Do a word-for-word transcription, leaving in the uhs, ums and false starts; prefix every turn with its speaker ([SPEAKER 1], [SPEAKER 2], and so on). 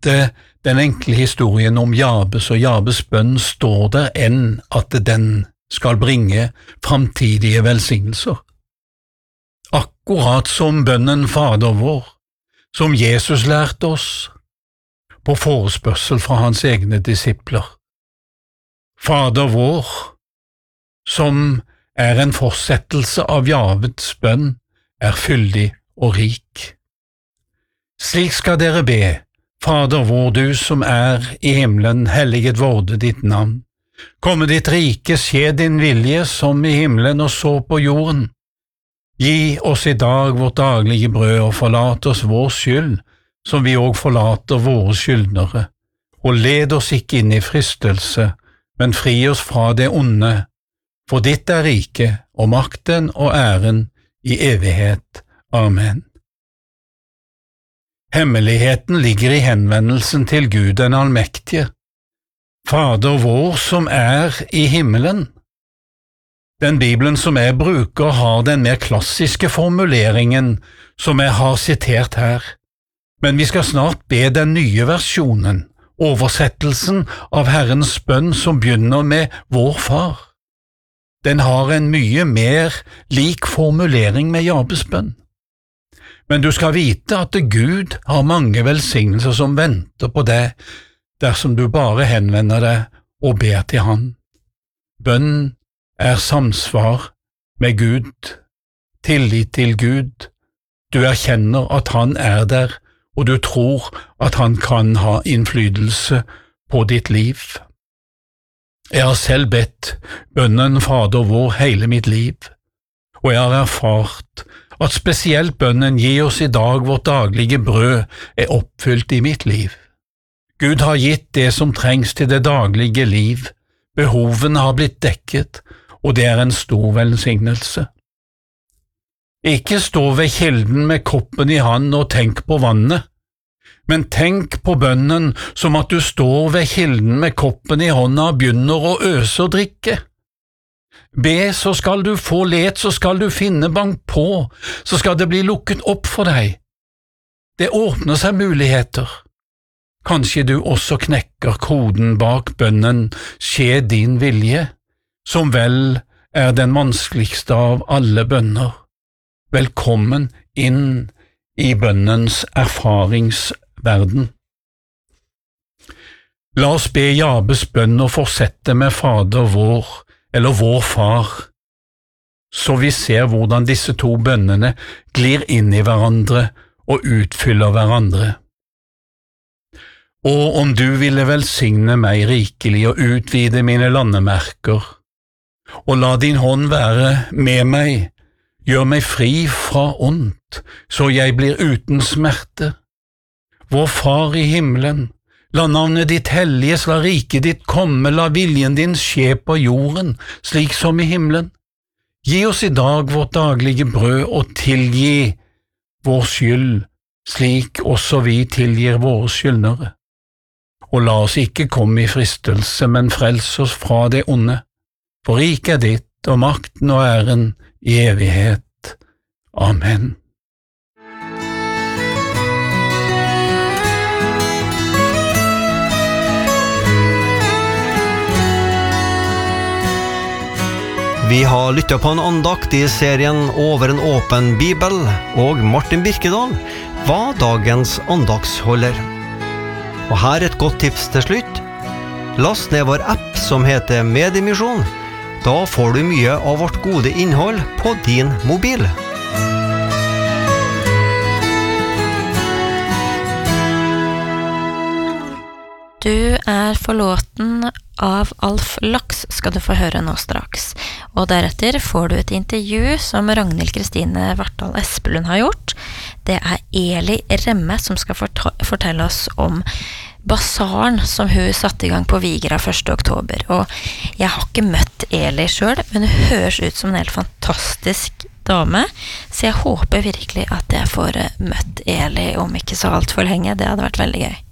[SPEAKER 1] etter den enkle historien om Jabes og Jabes bønn står der enn at den skal bringe framtidige velsignelser. Akkurat som bønnen Fader vår, som Jesus lærte oss, på forespørsel fra hans egne disipler. Fader vår, som er en fortsettelse av Jabes bønn, er fyldig og rik. Slik skal dere be, Fader vår, du som er i himmelen, helliget vorde ditt navn. Komme ditt rike, skje din vilje som i himmelen og så på jorden. Gi oss i dag vårt daglige brød og forlat oss vår skyld, som vi også forlater våre skyldnere, og led oss ikke inn i fristelse, men fri oss fra det onde, for ditt er rike og makten og æren i evighet. Amen. Hemmeligheten ligger i henvendelsen til Gud den allmektige, Fader vår som er i himmelen. Den Bibelen som jeg bruker har den mer klassiske formuleringen som jeg har sitert her, men vi skal snart be den nye versjonen, oversettelsen av Herrens bønn som begynner med Vår Far. Den har en mye mer lik formulering med Jabes bønn. Men du skal vite at Gud har mange velsignelser som venter på deg dersom du bare henvender deg og ber til Han. Bønn er samsvar med Gud, tillit til Gud. Du erkjenner at Han er der, og du tror at Han kan ha innflytelse på ditt liv. Jeg har selv bedt bønnen Fader vår hele mitt liv, og jeg har erfart at spesielt bønnen Gi oss i dag vårt daglige brød er oppfylt i mitt liv. Gud har gitt det som trengs til det daglige liv, behovene har blitt dekket, og det er en stor velsignelse. Ikke stå ved kilden med koppen i hand og tenk på vannet, men tenk på bønnen som at du står ved kilden med koppen i hånda og begynner å øse og drikke. Be, så skal du få, let, så skal du finne, bank på, så skal det bli lukket opp for deg. Det åpner seg muligheter. Kanskje du også knekker koden bak bønnen Skje din vilje, som vel er den vanskeligste av alle bønner. Velkommen inn i bønnens erfaringsverden. La oss be Jabes bønn og fortsette med Fader vår, eller Vår Far, så vi ser hvordan disse to bønnene glir inn i hverandre og utfyller hverandre. Og om du ville velsigne meg rikelig og utvide mine landemerker, og la din hånd være med meg, gjør meg fri fra ondt, så jeg blir uten smerte. Vår Far i himmelen, la navnet ditt helliges, la riket ditt komme, la viljen din skje på jorden, slik som i himmelen. Gi oss i dag vårt daglige brød og tilgi vår skyld, slik også vi tilgir våre skyldnere. Og la oss ikke komme i fristelse, men frels oss fra det onde. For riket er ditt, og makten og æren i evighet. Amen.
[SPEAKER 2] Vi har lyttet på en andakt i serien Over en åpen bibel, og Martin Birkedal var dagens andaktsholder. Og her et godt tips til slutt. Last ned vår app som heter Mediemisjon. Da får du mye av vårt gode innhold på din mobil.
[SPEAKER 3] Du er forlåten av Alf Laks skal du få høre nå straks. Og deretter får du et intervju som Ragnhild Kristine Vartdal Espelund har gjort. Det er Eli Remme som skal fortelle oss om basaren som hun satte i gang på Vigra første oktober. Og jeg har ikke møtt Eli selv, men hun høres ut som en helt fantastisk dame, så jeg håper virkelig at jeg får møtt Eli om ikke så alt for lenge. Det hadde vært veldig gøy.